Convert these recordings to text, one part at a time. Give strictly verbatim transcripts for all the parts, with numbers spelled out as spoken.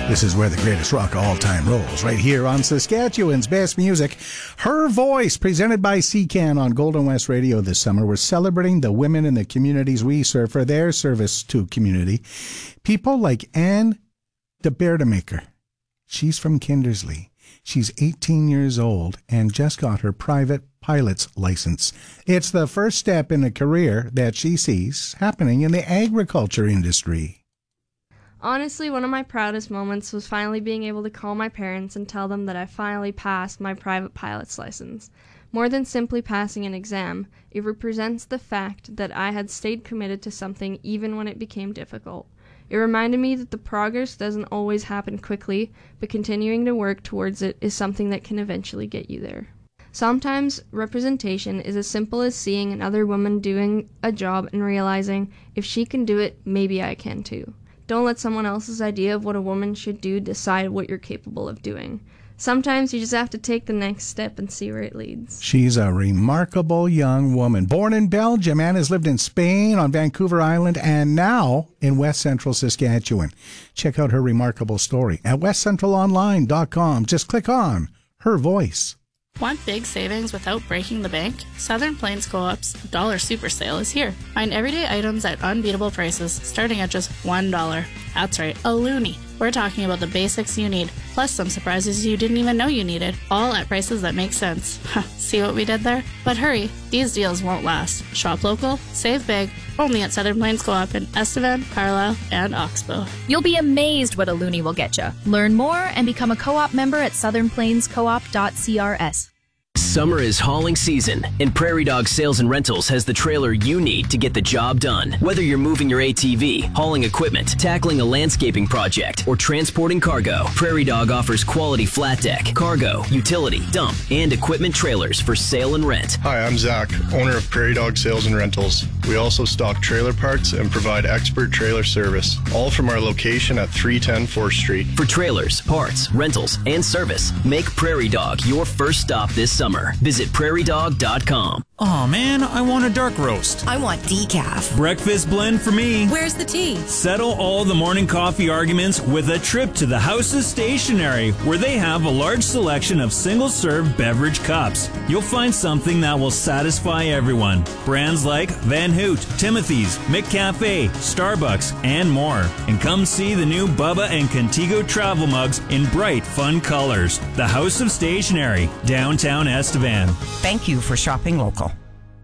This is where the greatest rock of all time rolls, right here on Saskatchewan's best music. Her Voice, presented by C C A N on Golden West Radio this summer. We're celebrating the women in the communities we serve for their service to community. People like Anne de Berdemaker. She's from Kindersley. She's eighteen years old and just got her private pilot's license. It's the first step in a career that she sees happening in the agriculture industry. Honestly, one of my proudest moments was finally being able to call my parents and tell them that I finally passed my private pilot's license. More than simply passing an exam, it represents the fact that I had stayed committed to something even when it became difficult. It reminded me that the progress doesn't always happen quickly, but continuing to work towards it is something that can eventually get you there. Sometimes representation is as simple as seeing another woman doing a job and realizing, if she can do it, maybe I can too. Don't let someone else's idea of what a woman should do decide what you're capable of doing. Sometimes you just have to take the next step and see where it leads. She's a remarkable young woman. Born in Belgium, Anne has lived in Spain, on Vancouver Island, and now in West Central Saskatchewan. Check out her remarkable story at west central online dot com. Just click on Her Voice. Want big savings without breaking the bank? Southern Plains Co-op's Dollar Super Sale is here. Find everyday items at unbeatable prices, starting at just one dollar. That's right, a loonie. We're talking about the basics you need, plus some surprises you didn't even know you needed, all at prices that make sense. See what we did there? But hurry, these deals won't last. Shop local, save big, only at Southern Plains Co-op in Estevan, Carlisle, and Oxbow. You'll be amazed what a loonie will get you. Learn more and become a co-op member at southern plains co op dot c r s. Summer is hauling season, and Prairie Dog Sales and Rentals has the trailer you need to get the job done. Whether you're moving your A T V, hauling equipment, tackling a landscaping project, or transporting cargo, Prairie Dog offers quality flat deck, cargo, utility, dump, and equipment trailers for sale and rent. Hi, I'm Zach, owner of Prairie Dog Sales and Rentals. We also stock trailer parts and provide expert trailer service, all from our location at three ten fourth Street. For trailers, parts, rentals, and service, make Prairie Dog your first stop this summer. Visit prairie dog dot com. Aw, man, I want a dark roast. I want decaf. Breakfast blend for me. Where's the tea? Settle all the morning coffee arguments with a trip to the House of Stationery, where they have a large selection of single-serve beverage cups. You'll find something that will satisfy everyone. Brands like Van Hoot, Timothy's, McCafe, Starbucks, and more. And come see the new Bubba and Contigo travel mugs in bright, fun colors. The House of Stationery, downtown Estevan. Thank you for shopping local.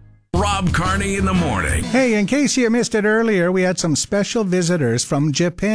Rob Carney in the morning. Hey, in case you missed it earlier, we had some special visitors from Japan.